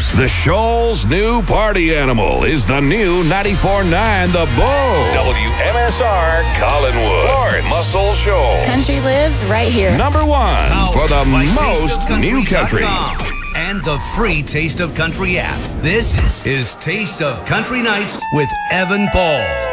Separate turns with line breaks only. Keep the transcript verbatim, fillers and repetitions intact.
The Shoal's new party animal is the new ninety-four point nine The Bull. W M S R Collinwood. Florence. Muscle Shoals.
Country lives right here.
Number one
Powered
for the
by
most new country.
And the free Taste of Country app. This is Taste of Country Nights with Evan Paul.